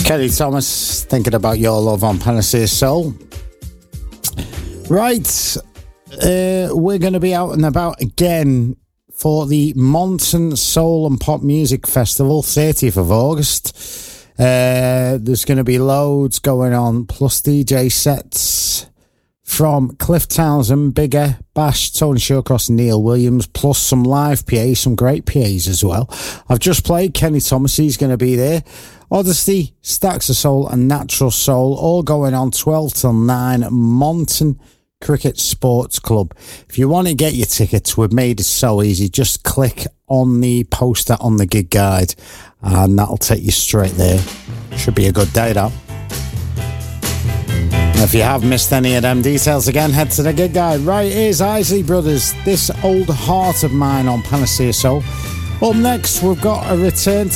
Kenny Thomas, thinking about your love on Panacea Soul. Right, we're going to be out and about again for the Monton Soul and Pop Music Festival, 30th of August. There's going to be loads going on, plus DJ sets from Cliff Townsend, Bigger, Bash, Tony Shawcross, Neil Williams, plus some live PAs, some great PAs as well. I've just played Kenny Thomas, he's going to be there. Odyssey, Stacks of Soul and Natural Soul, all going on 12 till 9 at Monton Cricket Sports Club. If you want to get your tickets, we've made it so easy. Just click on the poster on the gig guide and that'll take you straight there. Should be a good day, that. If you have missed any of them details again, head to the gig guide. Right, here's Isley Brothers, This Old Heart of Mine on Panacea Soul. Up next, we've got a return